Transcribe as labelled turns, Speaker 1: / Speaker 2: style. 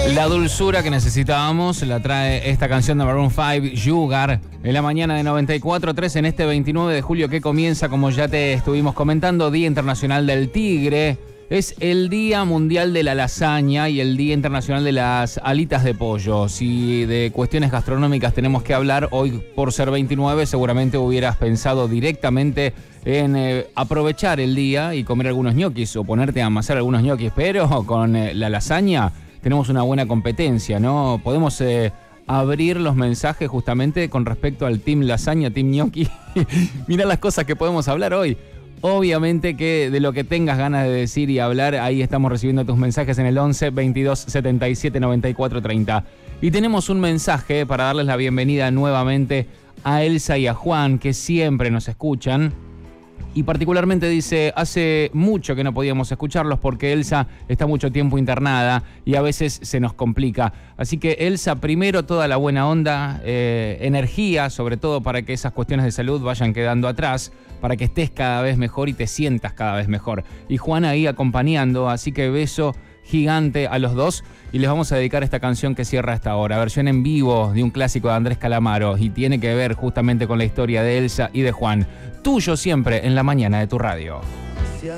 Speaker 1: La dulzura que necesitábamos la trae esta canción de Maroon 5, Sugar, en la mañana de 94.3 en este 29 de julio que comienza, como ya te estuvimos comentando, Día Internacional del Tigre. Es el Día Mundial de la Lasaña y el Día Internacional de las Alitas de Pollo. Si de cuestiones gastronómicas tenemos que hablar, hoy por ser 29 seguramente hubieras pensado directamente en aprovechar el día y comer algunos ñoquis o ponerte a amasar algunos ñoquis, pero con la lasaña tenemos una buena competencia, ¿no? Podemos abrir los mensajes justamente con respecto al Team Lasaña, Team Ñoqui. Mirá las cosas que podemos hablar hoy. Obviamente que de lo que tengas ganas de decir y hablar, ahí estamos recibiendo tus mensajes en el 11 22 77 94 30. Y tenemos un mensaje para darles la bienvenida nuevamente a Elsa y a Juan, que siempre nos escuchan. Y particularmente dice, hace mucho que no podíamos escucharlos porque Elsa está mucho tiempo internada y a veces se nos complica. Así que Elsa, primero toda la buena onda, energía, sobre todo para que esas cuestiones de salud vayan quedando atrás, para que estés cada vez mejor y te sientas cada vez mejor. Y Juan ahí acompañando, así que beso gigante a los dos y les vamos a dedicar esta canción que cierra esta hora, versión en vivo de un clásico de Andrés Calamaro y tiene que ver justamente con la historia de Elsa y de Juan. Tuyo siempre en la mañana de tu radio.